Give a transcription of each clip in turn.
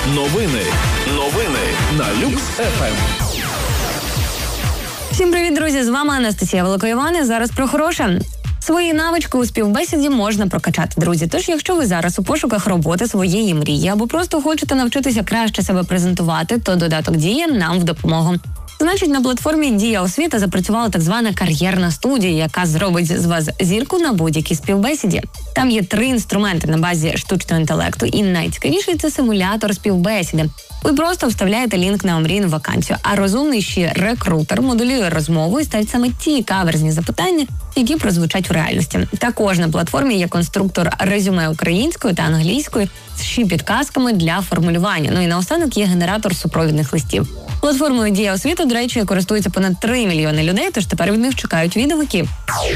Новини на Люкс ФМ. Всім привіт, друзі! З вами Анастасія Великоївана. Зараз про хороше. Свої навички у співбесіді можна прокачати, друзі. Тож, якщо ви зараз у пошуках роботи своєї мрії або просто хочете навчитися краще себе презентувати, то додаток «Дія» нам в допомогу. Значить, на платформі «Дія Освіта» запрацювала так звана кар'єрна студія, яка зробить з вас зірку на будь-якій співбесіді. Там є 3 інструменти на базі штучного інтелекту, і найцікавіший – це симулятор співбесіди. Ви просто вставляєте лінк на омрійну вакансію, а розумний ще рекрутер моделює розмову і ставить саме ті каверзні запитання, які прозвучать у реальності. Також на платформі є конструктор резюме українською та англійською з ще підказками для формулювання. Ну і наостанок є генератор супровідних листів. Платформою «Дія Освіта», до речі, користується понад 3 мільйони людей, тож тепер від них чекають відгуки.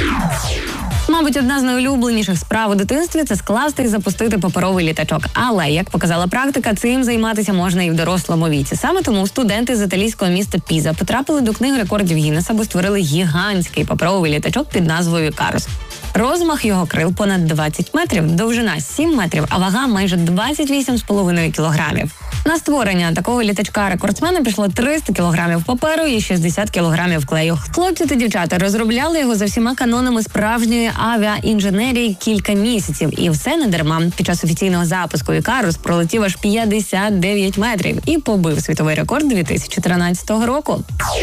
Мабуть, одна з найулюбленіших справ у дитинстві – це скласти і запустити паперовий літачок. Але, як показала практика, цим займатися можна і в дорослому віці. Саме тому студенти з італійського міста Піза потрапили до книги рекордів Гіннеса, бо створили гігантський паперовий літачок під назвою «Ікарус». Розмах його крил понад 20 метрів, довжина 7 метрів, а вага майже 28,5 кілограмів. На створення такого літачка рекордсмена пішло 300 кілограмів паперу і 60 кілограмів клею. Хлопці та дівчата розробляли його за всіма канонами справжньої авіаінженерії кілька місяців. І все не дарма. Під час офіційного запуску «Ікарус» пролетів аж 59 метрів і побив світовий рекорд 2013 року.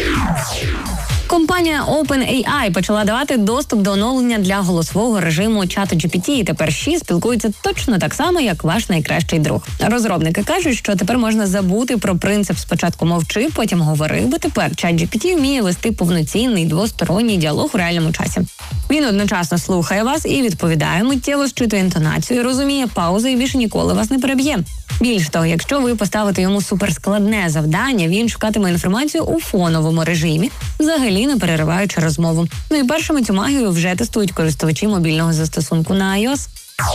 Компанія OpenAI почала давати доступ до оновлення для голосового режиму ChatGPT, і тепер Ші спілкується точно так само, як ваш найкращий друг. Розробники кажуть, що тепер можна забути про принцип «спочатку мовчи, потім говори», бо тепер ChatGPT вміє вести повноцінний двосторонній діалог у реальному часі. Він одночасно слухає вас і відповідає, миттєво зчитує інтонацію, розуміє паузи і більше ніколи вас не переб'є. Більш того, якщо ви поставите йому суперскладне завдання, він шукатиме інформацію у фоновому режимі, взагалі не перериваючи розмову. Ну і першими цю магію вже тестують користувачі мобільного застосунку на iOS.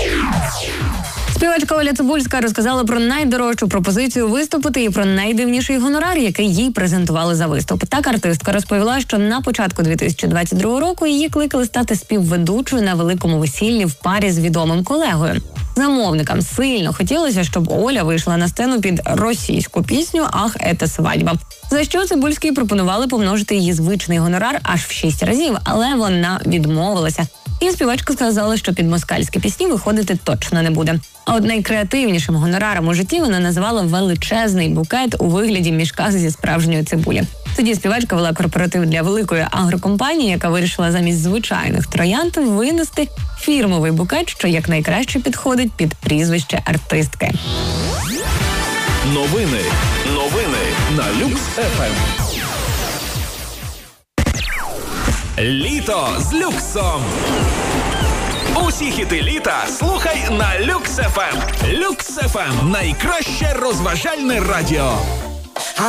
Співачка Оля Цибульська розказала про найдорожчу пропозицію виступити і про найдивніший гонорар, який їй презентували за виступ. Так артистка розповіла, що на початку 2022 року її кликали стати співведучою на великому весіллі в парі з відомим колегою. Замовникам сильно хотілося, щоб Оля вийшла на сцену під російську пісню «Ах, ета свадьба». За що Цибульській пропонували помножити її звичний гонорар аж в 6 разів, але вона відмовилася. І співачка сказала, що під москальські пісні виходити точно не буде. А от найкреативнішим гонораром у житті вона називала величезний букет у вигляді мішка зі справжньої цибулі. Тоді співачка вела корпоратив для великої агрокомпанії, яка вирішила замість звичайних троянд винести фірмовий букет, що якнайкраще підходить під прізвище артистки. Новини на Люкс ФМ. Літо з люксом. Усі хіти літа слухай на Люкс ФМ. Люкс ФМ – найкраще розважальне радіо.